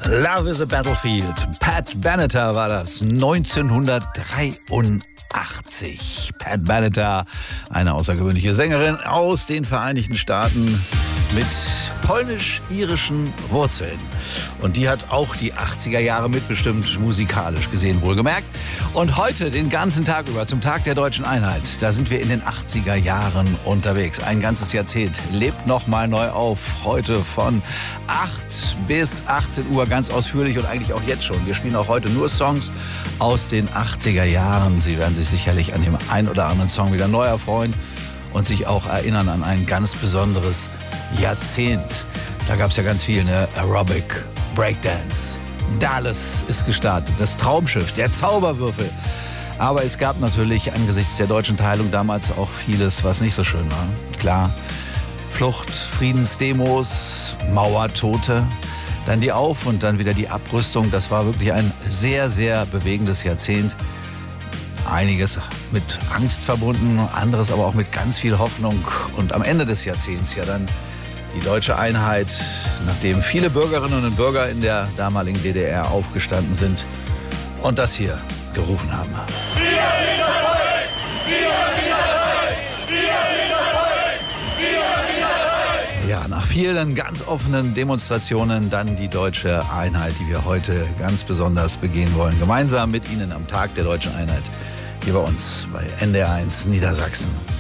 Love is a Battlefield. Pat Benatar war das, 1983. Pat Benatar, eine außergewöhnliche Sängerin aus den Vereinigten Staaten mit polnisch-irischen Wurzeln. Und die hat auch die 80er Jahre mitbestimmt, musikalisch gesehen wohlgemerkt. Und heute, den ganzen Tag über, zum Tag der Deutschen Einheit, da sind wir in den 80er Jahren unterwegs. Ein ganzes Jahrzehnt lebt nochmal neu auf. Heute von 8 bis 18 Uhr ganz ausführlich und eigentlich auch jetzt schon. Wir spielen auch heute nur Songs aus den 80er Jahren. Sie werden sich sicherlich an dem einen oder anderen Song wieder neu erfreuen und sich auch erinnern an ein ganz besonderes Jahrzehnt. Da gab es ja ganz viel, ne? Aerobic, Breakdance, Dallas ist gestartet, das Traumschiff, der Zauberwürfel. Aber es gab natürlich angesichts der deutschen Teilung damals auch vieles, was nicht so schön war. Klar, Flucht, Friedensdemos, Mauertote, dann die Auf- und dann wieder die Abrüstung. Das war wirklich ein sehr, sehr bewegendes Jahrzehnt. Einiges mit Angst verbunden, anderes aber auch mit ganz viel Hoffnung. Und am Ende des Jahrzehnts ja dann die deutsche Einheit, nachdem viele Bürgerinnen und Bürger in der damaligen DDR aufgestanden sind und das hier gerufen haben. Ja, nach vielen ganz offenen Demonstrationen dann die deutsche Einheit, die wir heute ganz besonders begehen wollen. Gemeinsam mit Ihnen am Tag der Deutschen Einheit hier bei uns bei NDR1 Niedersachsen.